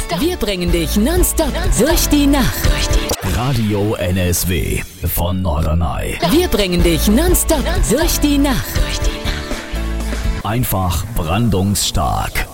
Wir bringen dich nonstop durch die Nacht. Radio NSW von Norderney. Wir bringen dich nonstop durch die Nacht. Einfach brandungsstark.